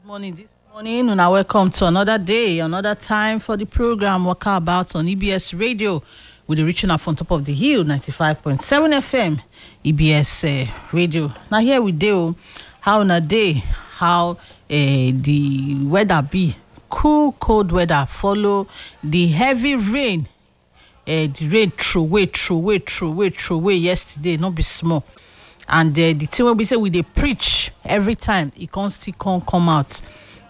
Morning. This morning, and welcome to another day, another time for the program Waka About on EBS Radio with the reaching out from top of the hill, 95.7 FM, EBS Radio. Now here we do how on a day, how the weather be, cool, cold weather follow the heavy rain. The rain throw away yesterday, not be small. And the thing when we say we dey preach every time, it can't still come out.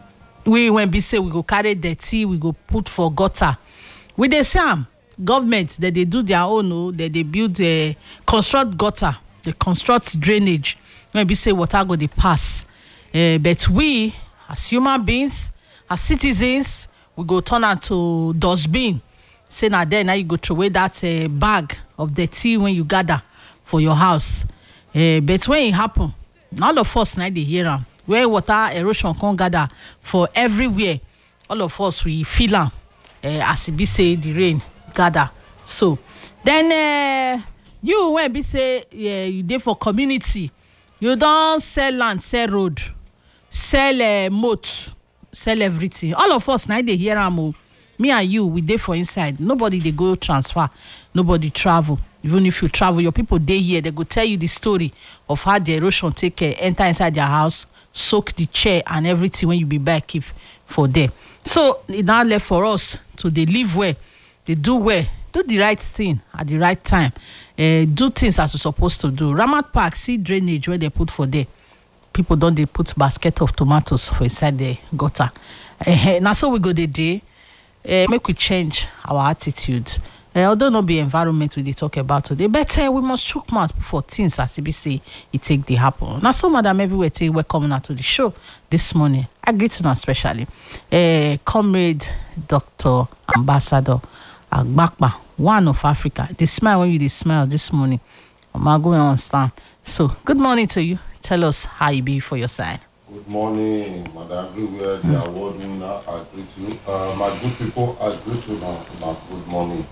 When we say we go carry dirty, we go put for gutter. We dey say government that they do their own, that they build construct gutter, they construct drainage. When we say water go dey pass, but we as human beings, as citizens, we go turn am to dustbin. Say now you go throw away that bag of dirty when you gather for your house. But when it happen, all of us now they hear am. Where water erosion can gather for everywhere, all of us we feel am. As it be say the rain gather. So then you when be say you dey for community, you don't sell land, sell road, sell moat, sell everything. All of us now they hear am. Me and you, we dey for inside. Nobody they go transfer. Nobody travel. Even if you travel, your people dey here. They go tell you the story of how the erosion take enter inside their house, soak the chair and everything when you be back keep for there. So it now left for us to they live where, they do where, do the right thing at the right time, do things as we're supposed to do. Ramat Park, see drainage where they put for there. People don't they put basket of tomatoes for inside the gutter. Now so we go the day. Make we change our attitude. Although not be environment we dey talk about today, but we must chook mouth for things as it be say it take the happen. Now so madam everywhere take welcome now to the show this morning. I greet you especially comrade Dr. Ambassador Agbakpa, one of Africa. They smile when you smile this morning. I'm going on stand. So good morning to you. Tell us how you be for your side. Good morning, Madam. Everywhere the award winner, I greet you. My good people, I greet you now. Good morning.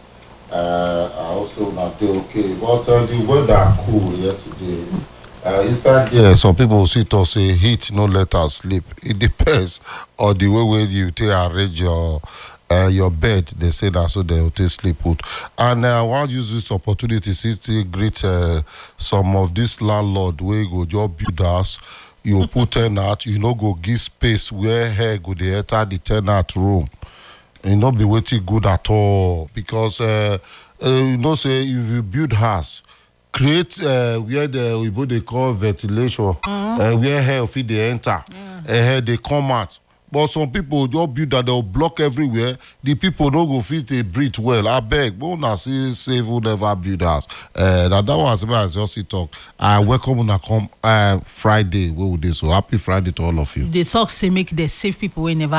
I also not do okay. But the weather cool yesterday. Inside there, some people sit or say heat no let us sleep. It depends on the way when you take arrange your bed. They say that so they will take sleep put. And I want to use this opportunity to greet some of this landlord where go just build house. You put tenant, you know, go give space where hair go they enter the tenant room. You not be waiting good at all. Because you know, say if you build house, create where they call ventilation, where hair fit they enter, hair they come out. But some people just build that they'll block everywhere. The people don't go fit they breathe well. I beg, but I say save who never build house. That was I just talk. I welcome when I come Friday. What would they so happy Friday to all of you. They talk say make they save people whenever